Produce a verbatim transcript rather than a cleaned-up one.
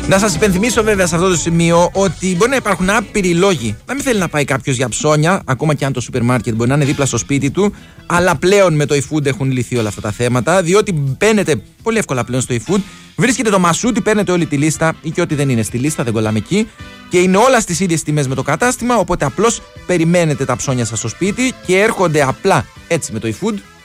Να σας υπενθυμίσω βέβαια σε αυτό το σημείο ότι μπορεί να υπάρχουν άπειροι λόγοι να μην θέλει να πάει κάποιος για ψώνια, ακόμα και αν το σούπερ μάρκετ μπορεί να είναι δίπλα στο σπίτι του, αλλά πλέον με το eFood έχουν λυθεί όλα αυτά τα θέματα, διότι μπαίνετε πολύ εύκολα πλέον στο eFood, βρίσκετε το μασούτι, παίρνετε όλη τη λίστα ή και ό,τι δεν είναι στη λίστα, δεν κολλάμε εκεί, και είναι όλα στις ίδιες τιμές με το κατάστημα, οπότε απλώς περιμένετε τα ψώνια σας στο σπίτι και έρχονται απλά έτσι με το eFood